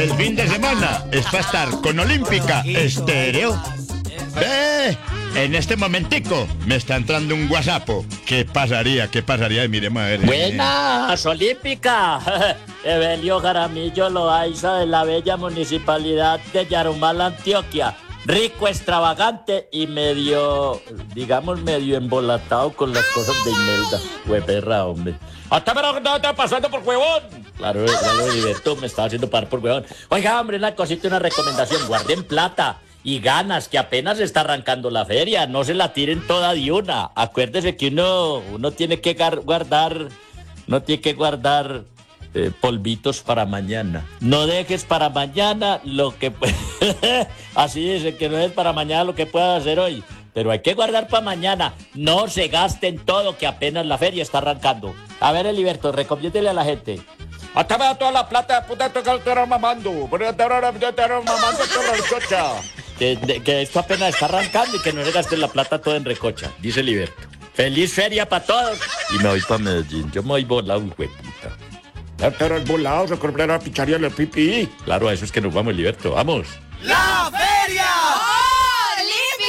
el fin de semana es para estar con Olímpica Estéreo. En este momentico me está entrando un WhatsApp. ¿Qué pasaría? Miremos a ver. Buenas, Olímpica. Evelio Jaramillo Loaiza de la bella municipalidad de Yarumal, Antioquia. Rico, extravagante y medio embolatado con las cosas de Imelda. Hueperra, hombre. Hasta me lo estaba pasando por huevón. Claro, Heriberto me estaba haciendo par por huevón. Oiga, hombre, una cosita, una recomendación. Guarden plata y ganas, que apenas está arrancando la feria. No se la tiren toda de una. Acuérdese que uno tiene que guardar, polvitos para mañana. No dejes para mañana lo que... Así dice, que no es para mañana lo que puedas hacer hoy. Pero hay que guardar para mañana. No se gasten todo, que apenas la feria está arrancando. A ver, Heriberto, recomiéndele a la gente. Hasta me da toda la plata, puta, toca estar mamando. Pero estar mamando toda la recocha. Que esto apenas está arrancando y que no se gasten la plata toda en recocha, dice Heriberto. ¡Feliz feria para todos! Y me voy para Medellín. Yo me voy volado, hijo de puta. Ya te volado, se compró la picharía del pipí. Claro, a eso es que nos vamos, Heriberto. ¡Vamos! ¡La